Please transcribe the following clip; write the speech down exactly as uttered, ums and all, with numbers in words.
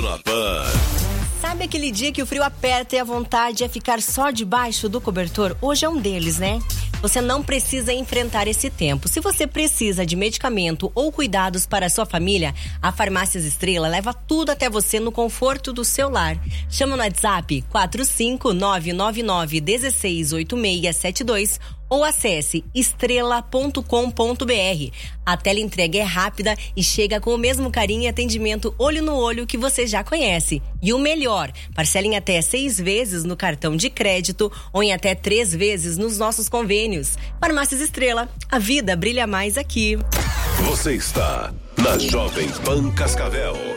na Pan. Sabe aquele dia que o frio aperta e a vontade é ficar só debaixo do cobertor? Hoje é um deles, né? Você não precisa enfrentar esse tempo. Se você precisa de medicamento ou cuidados para a sua família, a Farmácias Estrela leva tudo até você no conforto do seu lar. Chama no WhatsApp quatro cinco nove nove nove um seis oito seis sete dois ou acesse estrela ponto com ponto br. A teleentrega é rápida e chega com o mesmo carinho e atendimento olho no olho que você já conhece. E o melhor, parcela em até seis vezes no cartão de crédito ou em até três vezes nos nossos convênios. Farmácias Estrela, a vida brilha mais aqui. Você está na Jovem Pan Cascavel.